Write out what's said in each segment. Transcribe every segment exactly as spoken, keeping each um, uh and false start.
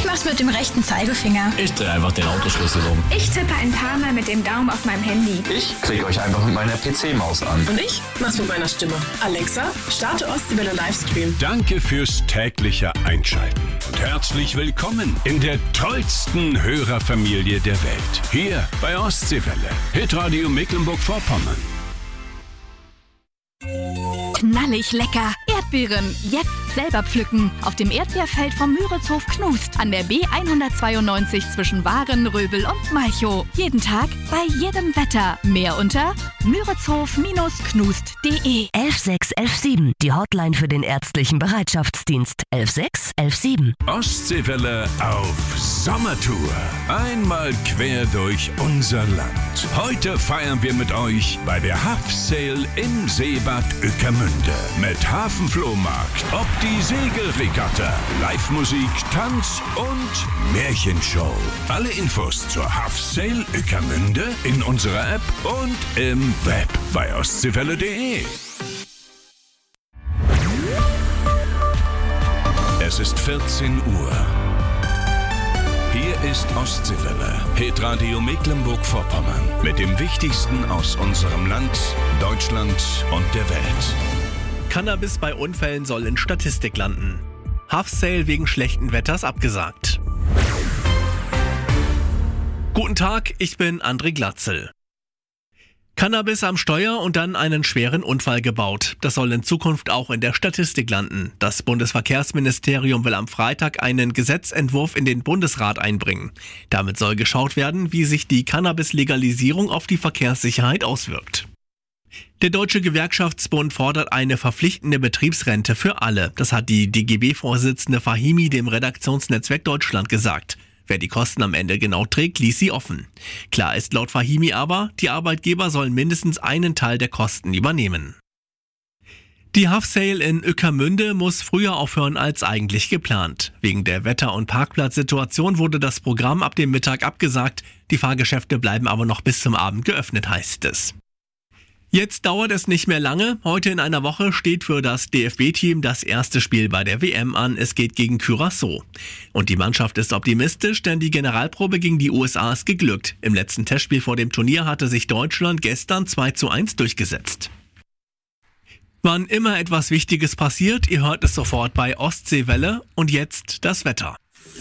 mach's mit dem rechten Zeigefinger. Ich drehe einfach den Autoschlüssel um. Ich tippe ein paar Mal mit dem Daumen auf meinem Handy. Ich klicke euch einfach mit meiner P C-Maus an. Und ich mach's mit meiner Stimme. Alexa, starte Ostseewelle Livestream. Danke fürs tägliche Einschalten und herzlich willkommen in der tollsten Hörerfamilie der Welt. Hier bei Ostseewelle, Hitradio Mecklenburg-Vorpommern. Knallig lecker. Erdbeeren. Jetzt selber pflücken. Auf dem Erdbeerfeld vom Müritzhof Knust. An der B hundertzweiundneunzig zwischen Waren, Röbel und Malchow. Jeden Tag, bei jedem Wetter. Mehr unter müritzhof Bindestrich knust punkt de. elf sechs elf sieben. Die Hotline für den ärztlichen Bereitschaftsdienst. elf sechs elf sieben. Ostseewelle auf Sommertour. Einmal quer durch unser Land. Heute feiern wir mit euch bei der Haff Sale im Seebad Ueckermünde. Mit Hafenflohmarkt, ob die Segelregatta, Live-Musik, Tanz und Märchenshow. Alle Infos zur Haff Sale Ueckermünde in unserer App und im Web bei ostseewelle punkt de. Es ist vierzehn Uhr. Hier ist Ostseewelle, Hitradio Mecklenburg-Vorpommern. Mit dem Wichtigsten aus unserem Land, Deutschland und der Welt. Cannabis bei Unfällen soll in Statistik landen. Haff Sale wegen schlechten Wetters abgesagt. Guten Tag, ich bin André Glatzel. Cannabis am Steuer und dann einen schweren Unfall gebaut. Das soll in Zukunft auch in der Statistik landen. Das Bundesverkehrsministerium will am Freitag einen Gesetzentwurf in den Bundesrat einbringen. Damit soll geschaut werden, wie sich die Cannabis-Legalisierung auf die Verkehrssicherheit auswirkt. Der Deutsche Gewerkschaftsbund fordert eine verpflichtende Betriebsrente für alle. Das hat die D G B-Vorsitzende Fahimi dem Redaktionsnetzwerk Deutschland gesagt. Wer die Kosten am Ende genau trägt, ließ sie offen. Klar ist laut Fahimi aber, die Arbeitgeber sollen mindestens einen Teil der Kosten übernehmen. Die Haff Sale in Ueckermünde muss früher aufhören als eigentlich geplant. Wegen der Wetter- und Parkplatzsituation wurde das Programm ab dem Mittag abgesagt. Die Fahrgeschäfte bleiben aber noch bis zum Abend geöffnet, heißt es. Jetzt dauert es nicht mehr lange. Heute in einer Woche steht für das D F B-Team das erste Spiel bei der W M an. Es geht gegen Curaçao. Und die Mannschaft ist optimistisch, denn die Generalprobe gegen die U S A ist geglückt. Im letzten Testspiel vor dem Turnier hatte sich Deutschland gestern zwei zu eins durchgesetzt. Wann immer etwas Wichtiges passiert, ihr hört es sofort bei Ostseewelle. Und jetzt das Wetter.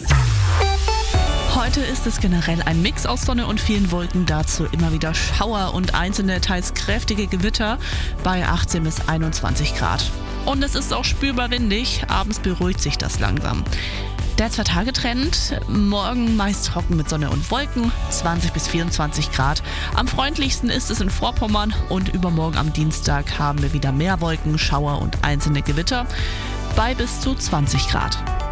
Heute ist es generell ein Mix aus Sonne und vielen Wolken, dazu immer wieder Schauer und einzelne teils kräftige Gewitter bei achtzehn bis einundzwanzig Grad. Und es ist auch spürbar windig, abends beruhigt sich das langsam. Der Zwei-Tage-Trend, morgen meist trocken mit Sonne und Wolken, zwanzig bis vierundzwanzig Grad. Am freundlichsten ist es in Vorpommern und übermorgen am Dienstag haben wir wieder mehr Wolken, Schauer und einzelne Gewitter bei bis zu zwanzig Grad.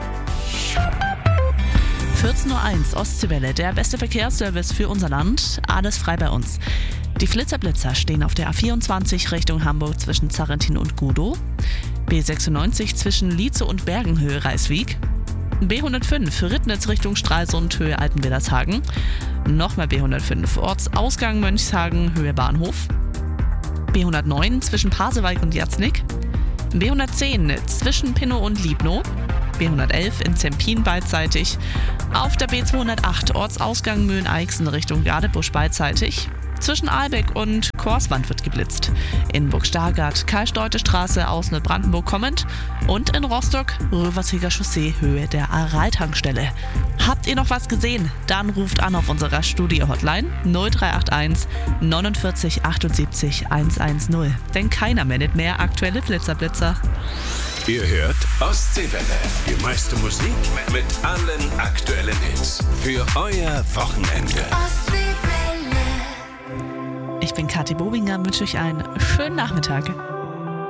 vierzehn Uhr eins, Ostseewelle, der beste Verkehrsservice für unser Land. Alles frei bei uns. Die Flitzer-Blitzer stehen auf der A vierundzwanzig Richtung Hamburg zwischen Zarrentin und Gudow. B sechsundneunzig zwischen Lietze und Bergenhöhe Reiswijk. B hundertfünf Rittnitz Richtung Stralsund Höhe Altenwildershagen. Nochmal B hundertfünf Ortsausgang Mönchshagen Höhe Bahnhof. B hundertneun zwischen Pasewalk und Jatznick. B hundertzehn zwischen Pinnow und Liebnow. B hundertelf in Zempin beidseitig. Auf der B zweihundertacht Ortsausgang Mühlen-Eichsen Richtung Gadebusch beidseitig. Zwischen Ahlbeck und Korswand wird geblitzt. In Burg-Stargard, Karl-Steute-Straße aus Neubrandenburg kommend. Und in Rostock, Röverziger Chaussee, Höhe der Aral-Tankstelle. Habt ihr noch was gesehen? Dann ruft an auf unserer Studio-Hotline null drei acht eins neunundvierzig achtundsiebzig hundertzehn. Denn keiner meldet mehr aktuelle Blitzerblitzer. Ihr hört Ostseewelle, die meiste Musik mit allen aktuellen Hits für euer Wochenende. Ich bin Kathi Bobinger, wünsche euch einen schönen Nachmittag.